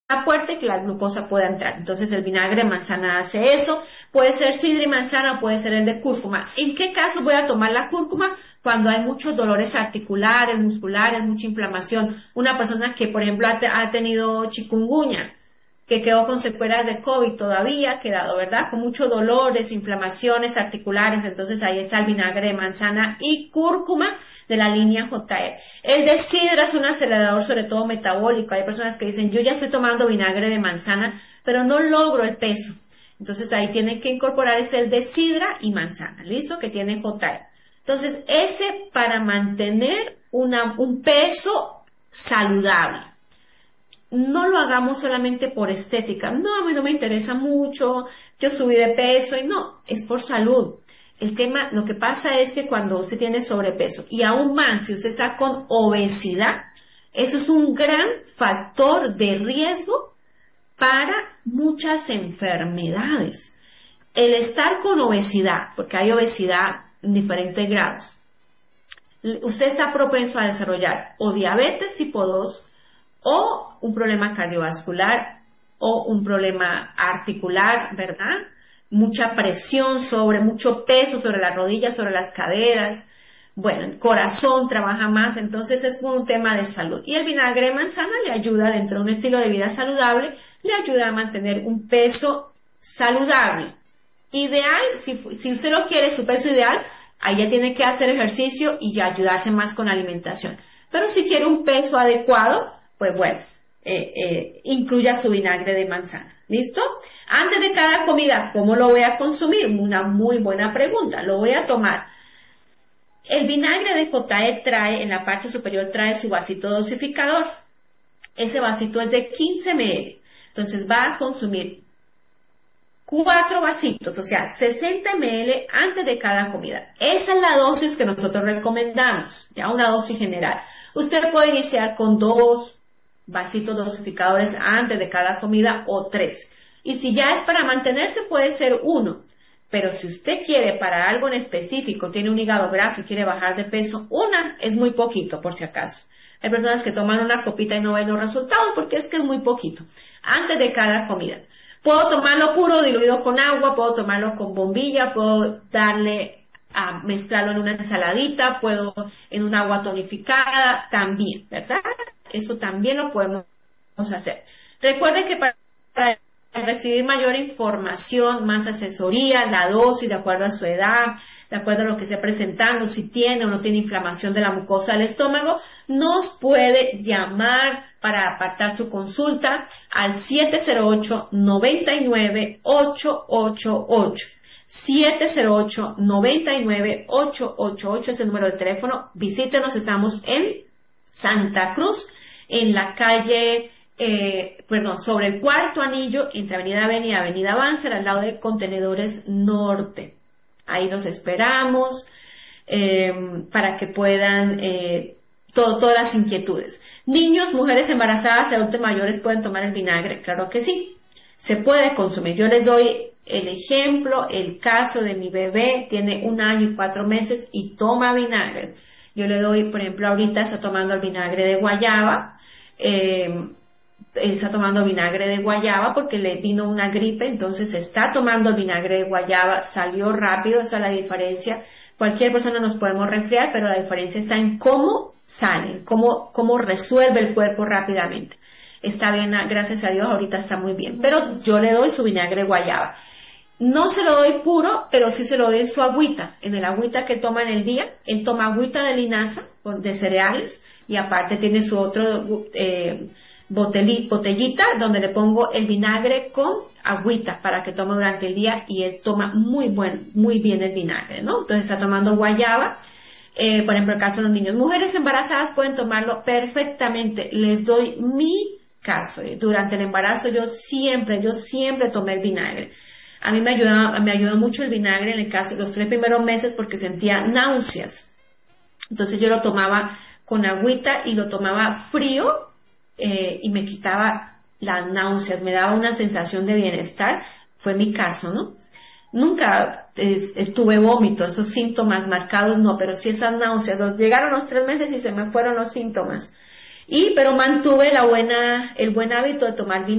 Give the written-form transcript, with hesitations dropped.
puerta y que la glucosa pueda entrar. Entonces el vinagre de manzana hace eso. Puede ser sidra y manzana, puede ser el de cúrcuma. ¿En qué caso voy a tomar la cúrcuma? Cuando hay muchos dolores articulares, musculares, mucha inflamación. Una persona que, por ejemplo, ha tenido chikungunya, que quedó con secuelas de COVID, todavía ha quedado, ¿verdad? Con muchos dolores, inflamaciones articulares, entonces ahí está el vinagre de manzana y cúrcuma de la línea JE. El de sidra es un acelerador, sobre todo metabólico. Hay personas que dicen, yo ya estoy tomando vinagre de manzana, pero no logro el peso. Entonces ahí tienen que incorporar es el de sidra y manzana, ¿listo? Que tiene JE. Entonces ese para mantener un peso saludable. No lo hagamos solamente por estética. No, a mí no me interesa mucho, yo subí de peso y no, es por salud. El tema, lo que pasa es que cuando usted tiene sobrepeso y aún más si usted está con obesidad, eso es un gran factor de riesgo para muchas enfermedades. El estar con obesidad, porque hay obesidad en diferentes grados, usted está propenso a desarrollar o diabetes tipo 2, o un problema cardiovascular, o un problema articular, ¿verdad? Mucha presión mucho peso sobre las rodillas, sobre las caderas. Bueno, el corazón trabaja más, entonces es por un tema de salud. Y el vinagre de manzana le ayuda, dentro de un estilo de vida saludable, le ayuda a mantener un peso saludable. Ideal, si usted lo quiere, su peso ideal, ahí ya tiene que hacer ejercicio y ya ayudarse más con la alimentación. Pero si quiere un peso adecuado, pues bueno, incluya su vinagre de manzana. ¿Listo? Antes de cada comida, ¿cómo lo voy a consumir? Una muy buena pregunta. Lo voy a tomar. El vinagre de JE trae, en la parte superior trae su vasito dosificador. Ese vasito es de 15 ml. Entonces va a consumir 4 vasitos, o sea, 60 ml antes de cada comida. Esa es la dosis que nosotros recomendamos, ya una dosis general. Usted puede iniciar con 2 vasitos dosificadores antes de cada comida o 3. Y si ya es para mantenerse, puede ser 1. Pero si usted quiere para algo en específico, tiene un hígado graso y quiere bajar de peso, 1 es muy poquito, por si acaso. Hay personas que toman una copita y no ven los resultados porque es que es muy poquito. Antes de cada comida. Puedo tomarlo puro, diluido con agua, puedo tomarlo con bombilla, puedo mezclarlo en una ensaladita, puedo en un agua tonificada, también, ¿verdad? Eso también lo podemos hacer. Recuerden que para recibir mayor información, más asesoría, la dosis de acuerdo a su edad, de acuerdo a lo que esté presentando, si tiene o no tiene inflamación de la mucosa del estómago, nos puede llamar para apartar su consulta al 708-99-888. 708-99-888 es el número de teléfono. Visítenos, estamos en Santa Cruz, en la calle, sobre el Cuarto Anillo, entre Avenida Beni y Avenida Banzer, al lado de Contenedores Norte. Ahí los esperamos para que puedan todas las inquietudes. Niños, mujeres embarazadas y adultos mayores pueden tomar el vinagre, claro que sí, se puede consumir. Yo les doy el ejemplo, el caso de mi bebé, tiene 1 año y 4 meses y toma vinagre. Yo le doy, por ejemplo, ahorita está tomando el vinagre de guayaba, está tomando vinagre de guayaba porque le vino una gripe, entonces está tomando el vinagre de guayaba, salió rápido, esa es la diferencia. Cualquier persona nos podemos resfriar, pero la diferencia está en cómo salen, cómo resuelve el cuerpo rápidamente. Está bien, gracias a Dios, ahorita está muy bien, pero yo le doy su vinagre de guayaba. No se lo doy puro, pero sí se lo doy en su agüita, en el agüita que toma en el día. Él toma agüita de linaza, de cereales, y aparte tiene su otro botellita donde le pongo el vinagre con agüita para que tome durante el día, y él toma muy bien el vinagre, ¿no? Entonces está tomando guayaba. Por ejemplo, el caso de los niños. Mujeres embarazadas pueden tomarlo perfectamente. Les doy mi caso. Durante el embarazo yo siempre tomé el vinagre. A mí me ayudó mucho el vinagre en el caso de los 3 primeros meses porque sentía náuseas. Entonces yo lo tomaba con agüita y lo tomaba frío y me quitaba las náuseas, me daba una sensación de bienestar. Fue mi caso, ¿no? Nunca tuve vómitos, esos síntomas marcados no, pero sí esas náuseas. Llegaron los 3 meses y se me fueron los síntomas. Pero mantuve el buen hábito de tomar vinagre.